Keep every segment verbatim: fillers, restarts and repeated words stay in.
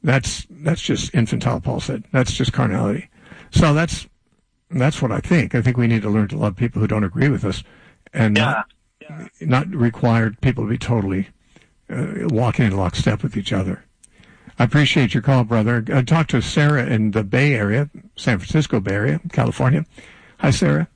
That's that's just infantile, Paul said. That's just carnality. So that's that's what I think. I think we need to learn to love people who don't agree with us, and Yeah. not Yeah. not require people to be totally uh, walking in lockstep with each other. I appreciate your call, brother. I talked to Sarah in the Bay Area, San Francisco Bay Area, California. Hi, Sarah.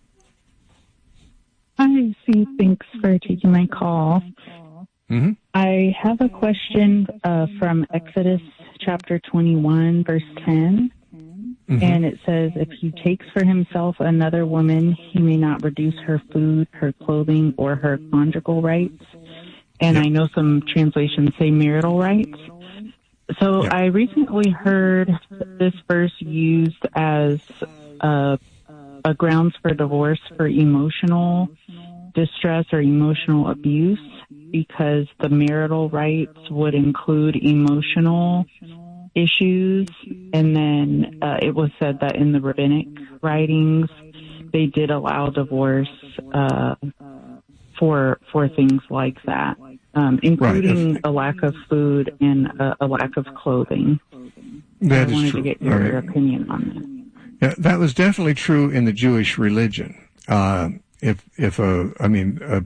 Hi, C. Thanks for taking my call. Mm-hmm. I have a question uh, from Exodus chapter twenty-one, verse ten. Mm-hmm. And it says, if he takes for himself another woman, he may not reduce her food, her clothing, or her conjugal rights. And yep. I know some translations say marital rights. So yep. I recently heard this verse used as a, a grounds for divorce for emotional distress or emotional abuse, because the marital rights would include emotional issues. And then uh, it was said that in the rabbinic writings, they did allow divorce uh, for for things like that, um, including right. a lack of food and a, a lack of clothing. That I is wanted true. to get your right. opinion on that. Yeah, that was definitely true in the Jewish religion. Uh, if if a, I mean, a,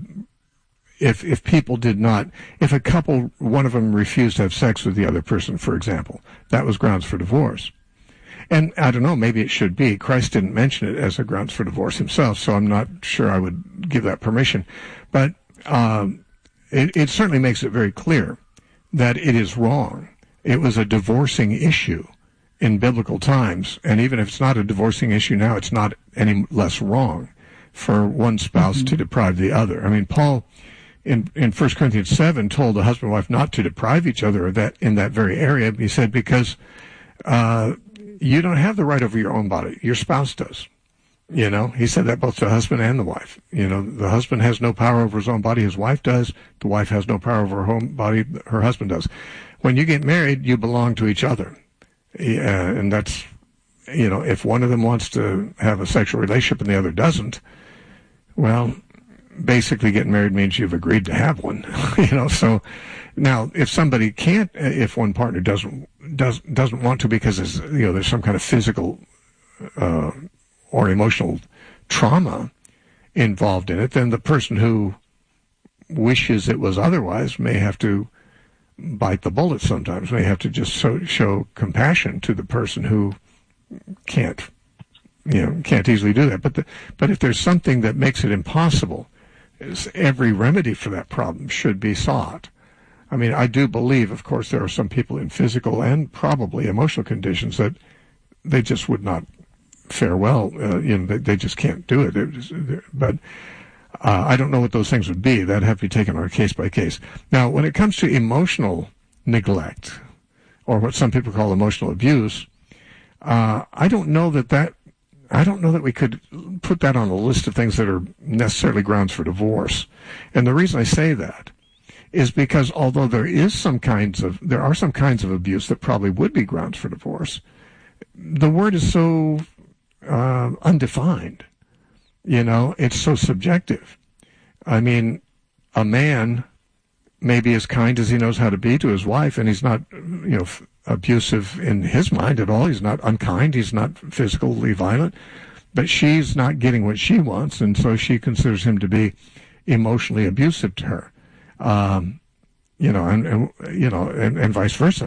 if if people did not, if a couple, one of them refused to have sex with the other person, for example, that was grounds for divorce. And I don't know, maybe it should be. Christ didn't mention it as a grounds for divorce himself, so I'm not sure I would give that permission. But um, it, it certainly makes it very clear that it is wrong. It was a divorcing issue in biblical times, and even if it's not a divorcing issue now, it's not any less wrong for one spouse mm-hmm. to deprive the other. I mean, Paul in in First Corinthians seven told the husband and wife not to deprive each other of that in that very area. He said, because uh, you don't have the right over your own body. Your spouse does. You know, he said that both to the husband and the wife. You know, the husband has no power over his own body. His wife does. The wife has no power over her own body. Her husband does. When you get married, you belong to each other. Yeah, and that's, you know, if one of them wants to have a sexual relationship and the other doesn't, well, basically getting married means you've agreed to have one. You know, so now if somebody can't, if one partner doesn't does doesn't want to because it's, you know, there's some kind of physical uh, or emotional trauma involved in it, then the person who wishes it was otherwise may have to bite the bullet sometimes, may have to just so, show compassion to the person who can't, you know, can't easily do that. But the, but if there's something that makes it impossible, every remedy for that problem should be sought. I mean, I do believe, of course, there are some people in physical and probably emotional conditions that they just would not fare well. Uh, you know, they, they just can't do it. Just, but uh, I don't know what those things would be. That'd have to be taken on a case by case. Now, when it comes to emotional neglect, or what some people call emotional abuse, uh, I don't know that that I don't know that we could put that on a list of things that are necessarily grounds for divorce. And the reason I say that is because although there is some kinds of there are some kinds of abuse that probably would be grounds for divorce, the word is so uh, undefined. You know, it's so subjective. I mean, a man may be as kind as he knows how to be to his wife, and he's not, you know, abusive in his mind at all. He's not unkind. He's not physically violent. But she's not getting what she wants, and so she considers him to be emotionally abusive to her. Um, you know, and, and you know, and, and vice versa.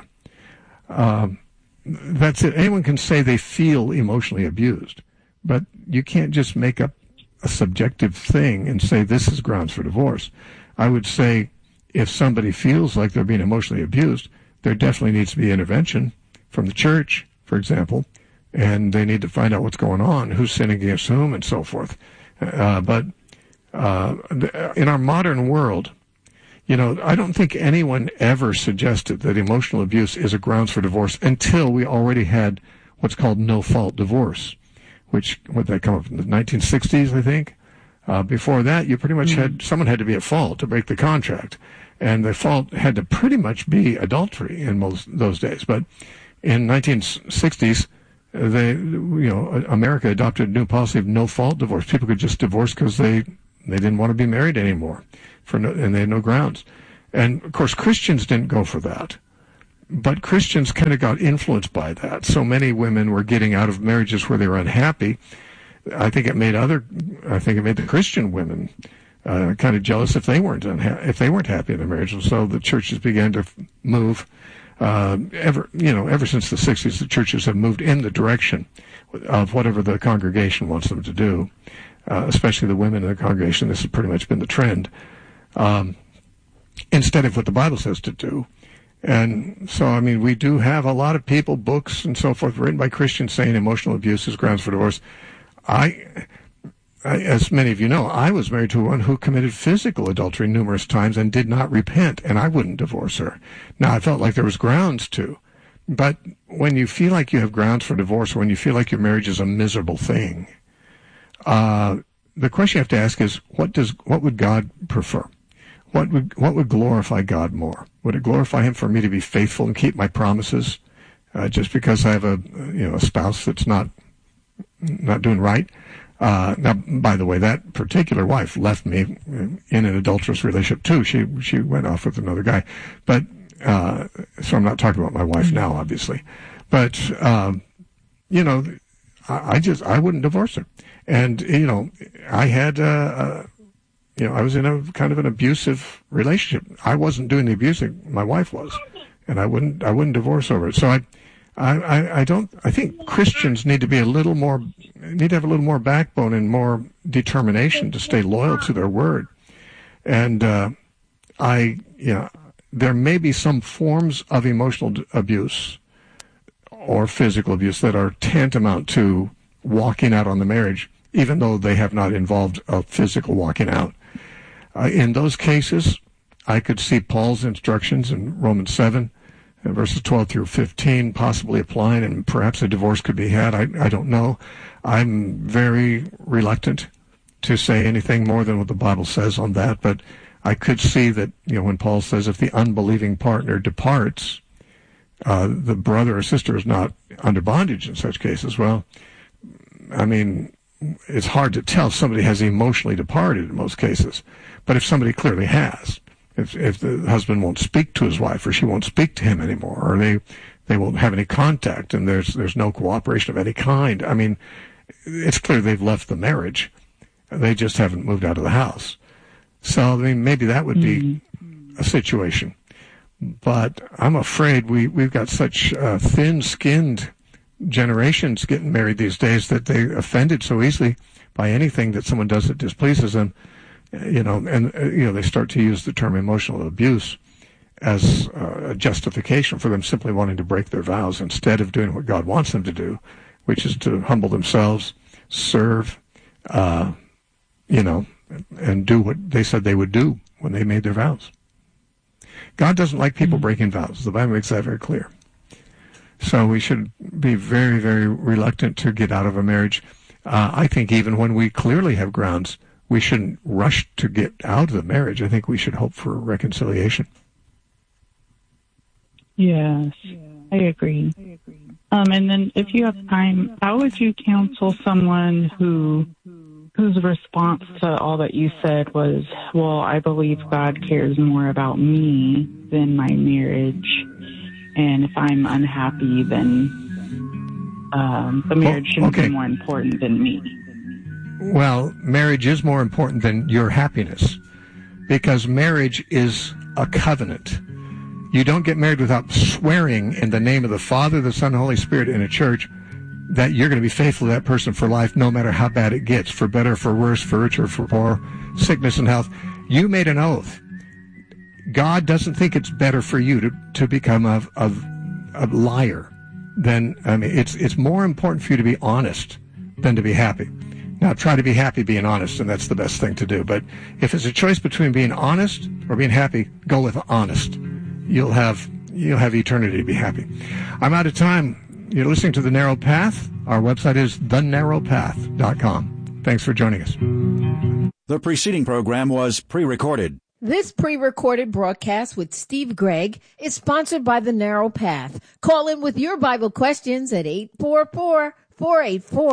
Um, that's it. Anyone can say they feel emotionally abused, but you can't just make up a subjective thing and say this is grounds for divorce. I would say if somebody feels like they're being emotionally abused, there definitely needs to be intervention from the church, for example, and they need to find out what's going on, who's sinning against whom, and so forth. Uh, but uh, in our modern world, you know, I don't think anyone ever suggested that emotional abuse is a grounds for divorce until we already had what's called no-fault divorce, which, would that come up in the nineteen sixties, I think? Uh, before that, you pretty much mm-hmm. had, someone had to be at fault to break the contract. And the fault had to pretty much be adultery in most those days. But in nineteen sixties, they, you know, America adopted a new policy of no-fault divorce. People could just divorce because they, they didn't want to be married anymore, for no, and they had no grounds. And, of course, Christians didn't go for that. but Christians kind of got influenced by that. So many women were getting out of marriages where they were unhappy. I think it made other, I think it made the Christian women uh, kind of jealous if they weren't unha- if they weren't happy in their marriage. And so the churches began to move. Uh, ever, you know, ever since the sixties, the churches have moved in the direction of whatever the congregation wants them to do, uh, especially the women in the congregation. This has pretty much been the trend, um, instead of what the Bible says to do. And so, I mean, we do have a lot of people, books and so forth, written by Christians saying emotional abuse is grounds for divorce. I, I, as many of you know, I was married to one who committed physical adultery numerous times and did not repent, and I wouldn't divorce her. Now, I felt like there was grounds to. But when you feel like you have grounds for divorce, or when you feel like your marriage is a miserable thing, uh, the question you have to ask is, what does what would God prefer? What would what would glorify God more? Would it glorify Him for me to be faithful and keep my promises, uh, just because I have a you know a spouse that's not not doing right? Uh, now, by the way, that particular wife left me in an adulterous relationship too. She she went off with another guy, but uh, so I'm not talking about my wife now, obviously. But um, you know, I, I just I wouldn't divorce her, and you know, I had uh, uh, you know I was in a kind of an abusive relationship. I wasn't doing the abusing; my wife was, and I wouldn't I wouldn't divorce over it. So I. I, I don't. I think Christians need to be a little more, need to have a little more backbone and more determination to stay loyal to their word. And uh, I, you know, there may be some forms of emotional d- abuse or physical abuse that are tantamount to walking out on the marriage, even though they have not involved a physical walking out. Uh, in those cases, I could see Paul's instructions in Romans seven. Verses twelve through fifteen possibly applying, and perhaps a divorce could be had. I, I don't know. I'm very reluctant to say anything more than what the Bible says on that, but I could see that, you know, when Paul says if the unbelieving partner departs, uh, the brother or sister is not under bondage in such cases. Well, I mean, it's hard to tell if somebody has emotionally departed in most cases, but if somebody clearly has, If if the husband won't speak to his wife, or she won't speak to him anymore, or they they won't have any contact, and there's there's no cooperation of any kind. I mean, it's clear they've left the marriage. They just haven't moved out of the house. So I mean, maybe that would be a situation. But I'm afraid we we've got such uh, thin-skinned generations getting married these days that they're offended so easily by anything that someone does that displeases them. You know, and, uh, you know, they start to use the term emotional abuse as uh, a justification for them simply wanting to break their vows instead of doing what God wants them to do, which is to humble themselves, serve, uh, you know, and do what they said they would do when they made their vows. God doesn't like people breaking vows. The Bible makes that very clear. So we should be very, very reluctant to get out of a marriage. Uh, I think even when we clearly have grounds, we shouldn't rush to get out of the marriage. I think we should hope for reconciliation. Yes, I agree. Um, and then if you have time, how would you counsel someone who whose response to all that you said was, well, I believe God cares more about me than my marriage, and if I'm unhappy, then um, the marriage shouldn't okay. be more important than me? Well, marriage is more important than your happiness, because marriage is a covenant. You don't get married without swearing in the name of the Father, the Son, and the Holy Spirit in a church that you're going to be faithful to that person for life, no matter how bad it gets, for better, for worse, for richer, for poor, sickness and health. You made an oath. God doesn't think it's better for you to, to become a, a, a liar. Than, I mean, it's it's more important for you to be honest than to be happy. Now, try to be happy being honest, and that's the best thing to do. But if it's a choice between being honest or being happy, go with honest. You'll have you'll have eternity to be happy. I'm out of time. You're listening to The Narrow Path. Our website is the narrow path dot com. Thanks for joining us. The preceding program was pre-recorded. This pre-recorded broadcast with Steve Gregg is sponsored by The Narrow Path. Call in with your Bible questions at eight four four, four eight four,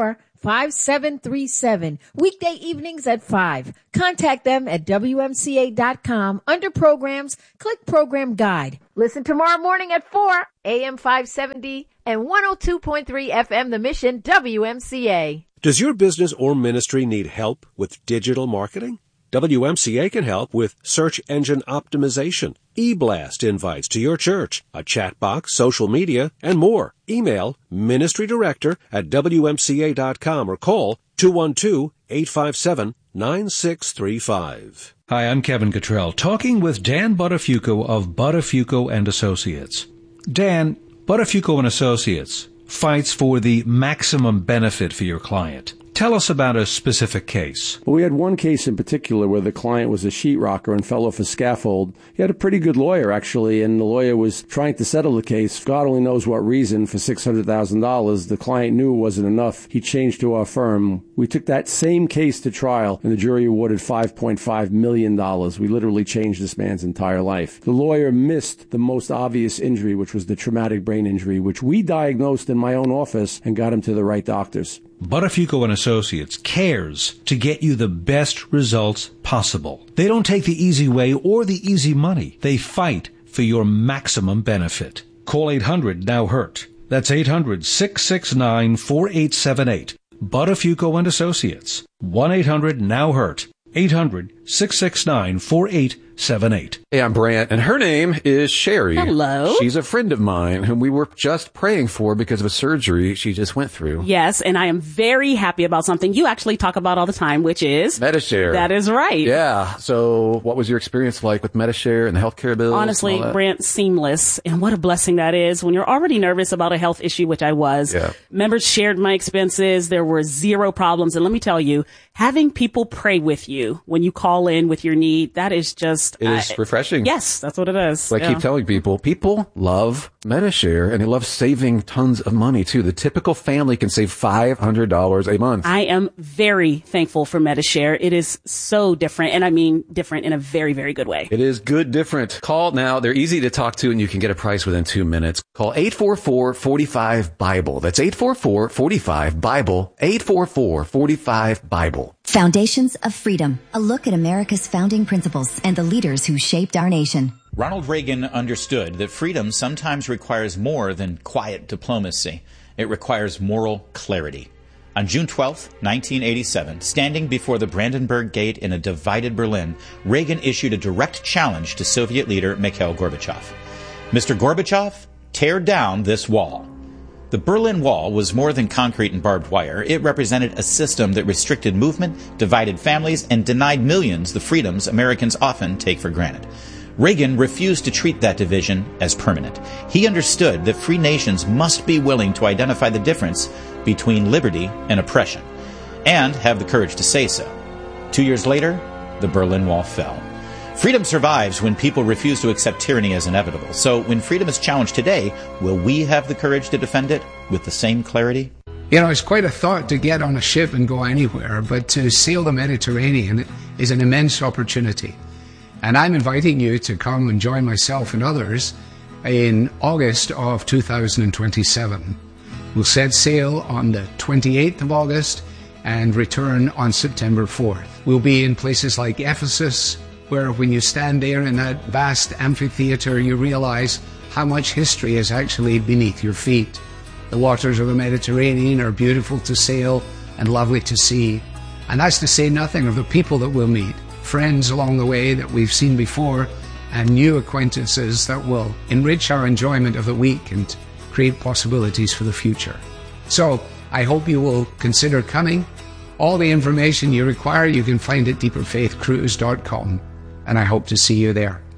five seven three seven. Weekday evenings at five. Contact them at W M C A dot com. Under programs, click program guide. Listen tomorrow morning at four, A M five seventy and one oh two point three F M The Mission, W M C A. Does your business or ministry need help with digital marketing? W M C A can help with search engine optimization, e-blast invites to your church, a chat box, social media, and more. Email ministry director at W M C A dot com or call two one two, eight five seven, nine six three five. Hi, I'm Kevin Cottrell, talking with Dan Buttafuoco of Buttafuoco and Associates. Dan, Buttafuoco and Associates fights for the maximum benefit for your client. Tell us about a specific case. Well, we had one case in particular where the client was a sheetrocker and fell off a scaffold. He had a pretty good lawyer, actually, and the lawyer was trying to settle the case. God only knows what reason for six hundred thousand dollars. The client knew it wasn't enough. He changed to our firm. We took that same case to trial, and the jury awarded five point five million dollars. We literally changed this man's entire life. The lawyer missed the most obvious injury, which was the traumatic brain injury, which we diagnosed in my own office and got him to the right doctors. Buttafuoco and Associates cares to get you the best results possible. They don't take the easy way or the easy money. They fight for your maximum benefit. Call eight hundred now hurt. That's eight hundred, six six nine, four eight seven eight. Buttafuoco and Associates. one eight hundred now hurt. eight hundred, six six nine, four eight seven eight. Hey, I'm Brant, and her name is Sherry. Hello. She's a friend of mine whom we were just praying for because of a surgery she just went through. Yes, and I am very happy about something you actually talk about all the time, which is Medi-Share. That is right. Yeah. So what was your experience like with Medi-Share and the healthcare bills? Honestly, Brant, seamless. And what a blessing that is when you're already nervous about a health issue, which I was. Yeah. Members shared my expenses. There were zero problems. And let me tell you, having people pray with you when you call in with your need, that is just... It is uh, refreshing. Yes, that's what it is. So I yeah. keep telling people, people love Medi-Share, and they love saving tons of money, too. The typical family can save five hundred dollars a month. I am very thankful for Medi-Share. It is so different, and I mean different in a very, very good way. It is good different. Call now. They're easy to talk to, and you can get a price within two minutes. Call eight four four, four five, BIBLE. That's eight four four, four five, BIBLE. eight four four, four five, BIBLE. Foundations of Freedom. A look at America's founding principles and the leaders who shaped our nation. Ronald Reagan understood that freedom sometimes requires more than quiet diplomacy. It requires moral clarity. On June twelfth, nineteen eighty-seven, standing before the Brandenburg Gate in a divided Berlin, Reagan issued a direct challenge to Soviet leader Mikhail Gorbachev. Mister Gorbachev, tear down this wall. The Berlin Wall was more than concrete and barbed wire. It represented a system that restricted movement, divided families, and denied millions the freedoms Americans often take for granted. Reagan refused to treat that division as permanent. He understood that free nations must be willing to identify the difference between liberty and oppression, and have the courage to say so. Two years later, the Berlin Wall fell. Freedom survives when people refuse to accept tyranny as inevitable. So when freedom is challenged today, will we have the courage to defend it with the same clarity? You know, it's quite a thought to get on a ship and go anywhere, but to sail the Mediterranean is an immense opportunity. And I'm inviting you to come and join myself and others in August of two thousand twenty-seven. We'll set sail on the twenty-eighth of August and return on September fourth. We'll be in places like Ephesus, where when you stand there in that vast amphitheater, you realize how much history is actually beneath your feet. The waters of the Mediterranean are beautiful to sail and lovely to see. And that's to say nothing of the people that we'll meet, friends along the way that we've seen before, and new acquaintances that will enrich our enjoyment of the week and create possibilities for the future. So I hope you will consider coming. All the information you require you can find at deeper faith cruise dot com. And I hope to see you there.